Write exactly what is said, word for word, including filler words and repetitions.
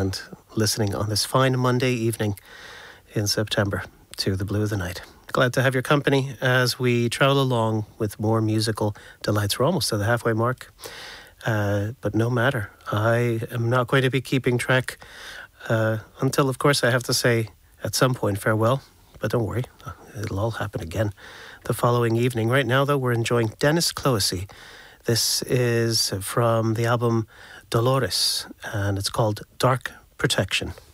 and listening on this fine Monday evening in September to The Blue of the Night. Glad to have your company as we travel along with more musical delights. We're almost to the halfway mark, uh, but no matter. I am not going to be keeping track uh, until, of course, I have to say at some point farewell. But don't worry, it'll all happen again the following evening. Right now, though, we're enjoying Dennis Clohessy. This is from the album Dolores, and it's called Dark Protection.